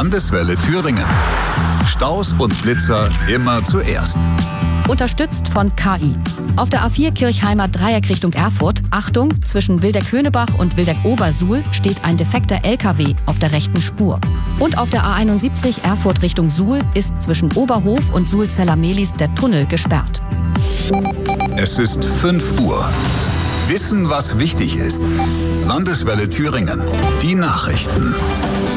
Landeswelle Thüringen. Staus und Blitzer immer zuerst. Unterstützt von KI. Auf der A4 Kirchheimer Dreieck Richtung Erfurt, Achtung, zwischen Wildeck-Höhnebach und Wildeck-Obersuhl steht ein defekter LKW auf der rechten Spur. Und auf der A71 Erfurt Richtung Suhl ist zwischen Oberhof und Suhlzeller-Mehlis der Tunnel gesperrt. Es ist 5 Uhr. Wissen, was wichtig ist. Landeswelle Thüringen. Die Nachrichten.